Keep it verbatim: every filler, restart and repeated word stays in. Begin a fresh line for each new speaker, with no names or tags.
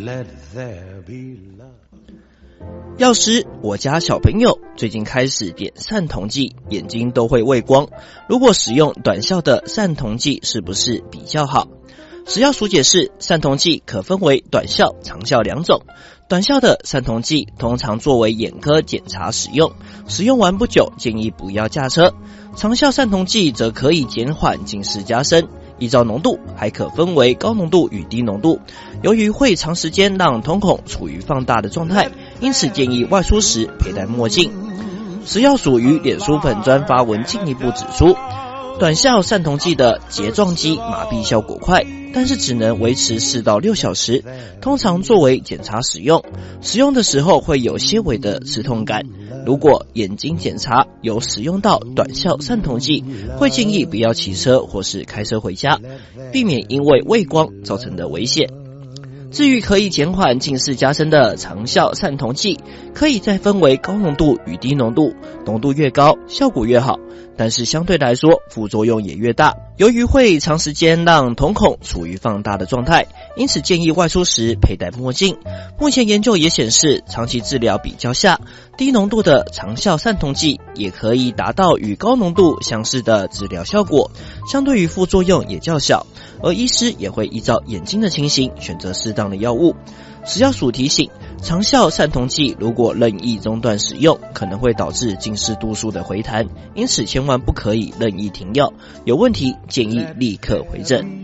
药师，我家小朋友最近开始点散瞳剂，眼睛都会畏光。如果使用短效的散瞳剂，是不是比较好？食药署解释，散瞳剂可分为短效、长效两种。短效的散瞳剂通常作为眼科检查使用，使用完不久建议不要驾车。长效散瞳剂则可以减缓近视加深。依照浓度，还可分为高浓度与低浓度。由于会长时间让瞳孔处于放大的状态，因此建议外出时佩戴墨镜。食药署于脸书粉专发文进一步指出，短效散瞳剂的睫状肌麻痹效果快，但是只能维持四到六小时，通常作为检查使用。使用的时候会有些微的刺痛感。如果眼睛检查有使用到短效散瞳剂，会建议不要骑车或是开车回家，避免因为畏光造成的危险。至于可以减缓近视加深的长效散瞳剂，可以再分为高浓度与低浓度，浓度越高效果越好，但是相对来说副作用也越大。由于会长时间让瞳孔处于放大的状态，因此建议外出时佩戴墨镜。目前研究也显示，长期治疗比较下，低浓度的长效散瞳剂也可以达到与高浓度相似的治疗效果，相对于副作用也较小，而医师也会依照眼睛的情形选择适当的药物。食药署提醒，长效散瞳剂如果任意中断使用，可能会导致近视度数的回弹，因此千万不可以任意停药，有问题建议立刻回诊。